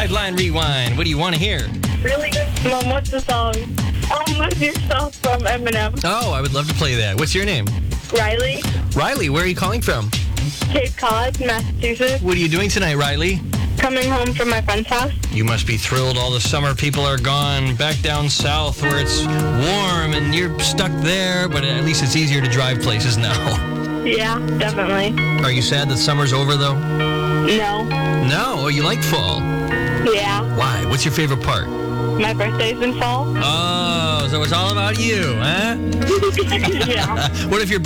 Sideline Rewind. What do you want to hear? Really good. Mom, what's the song? Love Yourself from Eminem. Oh, I would love to play that. What's your name? Riley, Riley, where are you calling from? Cape Cod, Massachusetts. What are you doing tonight, Riley? Coming home from my friend's house. You must be thrilled all the summer people are gone back down south where it's warm and you're stuck there, but at least it's easier to drive places now. Yeah, definitely. Are you sad that summer's over, though? No. No? Oh, you like fall? Yeah. Why? What's your favorite part? My birthday's in fall. Oh, so it's all about you, huh? Yeah. What if your